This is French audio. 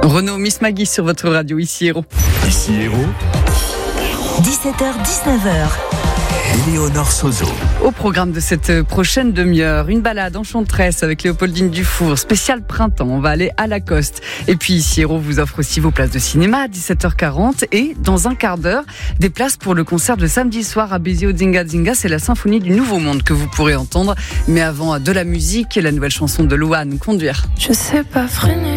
Renaud, Miss Maggie sur votre radio, ici Héros. Ici Héros, 17h-19h. Éléonore Sozo. Au programme de cette prochaine demi-heure, une balade enchanteresse avec Léopoldine Dufour, spécial printemps, on va aller à Lacoste. Et puis ici Héros vous offre aussi vos places de cinéma à 17h40 et dans un quart d'heure, des places pour le concert de samedi soir à Béziers au Zinga Zinga, c'est la symphonie du Nouveau Monde que vous pourrez entendre. Mais avant de la musique et la nouvelle chanson de Louane, Conduire. Je sais pas freiner.